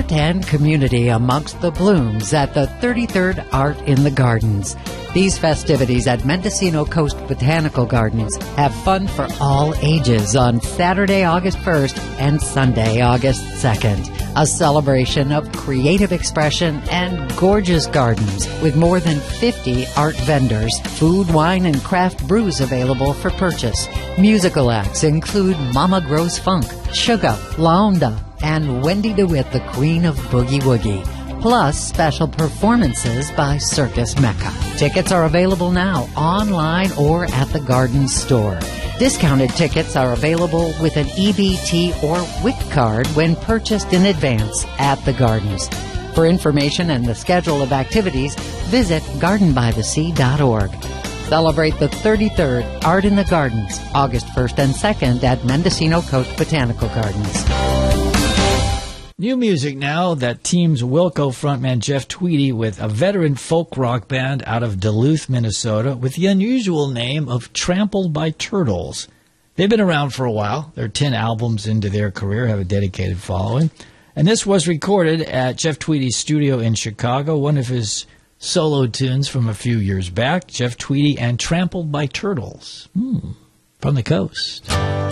art and community amongst the blooms at the 33rd Art in the Gardens. These festivities at Mendocino Coast Botanical Gardens have fun for all ages on Saturday, August 1st and Sunday, August 2nd. A celebration of creative expression and gorgeous gardens with more than 50 art vendors, food, wine, and craft brews available for purchase. Musical acts include Mama Grows Funk, Sugar, Laonda, and Wendy DeWitt, the Queen of Boogie Woogie. Plus special performances by Circus Mecca. Tickets are available now, online or at the Garden store. Discounted tickets are available with an EBT or WIC card when purchased in advance at the Gardens. For information and the schedule of activities, visit gardenbythesea.org. Celebrate the 33rd Art in the Gardens, August 1st and 2nd at Mendocino Coast Botanical Gardens. New music now that teams Wilco frontman Jeff Tweedy with a veteran folk rock band out of Duluth, Minnesota, with the unusual name of Trampled by Turtles. They've been around for a while. They're 10 albums into their career, have a dedicated following. And this was recorded at Jeff Tweedy's studio in Chicago, one of his solo tunes from a few years back, Jeff Tweedy and Trampled by Turtles. From the coast.